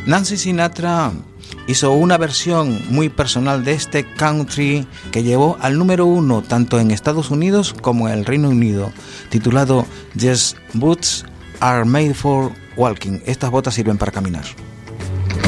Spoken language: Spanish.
Nancy Sinatra hizo una versión muy personal de este country que llevó al número 1 tanto en Estados Unidos como en el Reino Unido, titulado These Boots Are Made for Walking. Estas botas sirven para caminar.